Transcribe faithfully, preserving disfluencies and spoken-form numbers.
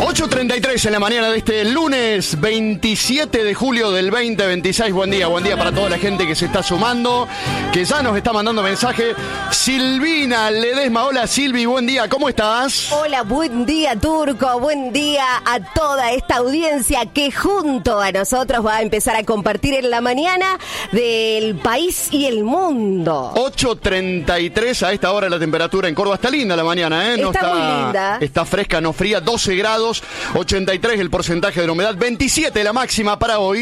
ocho treinta y tres en la mañana de este lunes veintisiete de julio del veinte veintiséis. Buen día, buen día para toda la gente que se está sumando, que ya nos está mandando mensaje. Silvina Ledesma, hola Silvi, buen día, ¿cómo estás? Hola, buen día Turco, buen día a toda esta audiencia que junto a nosotros va a empezar a compartir en la mañana del país y el mundo. ocho treinta y tres a esta hora la temperatura en Córdoba está linda la mañana, ¿eh? No está, está muy linda. Está fresca, no fría, doce grados, ochenta y tres el porcentaje de la humedad, veintisiete la máxima para hoy.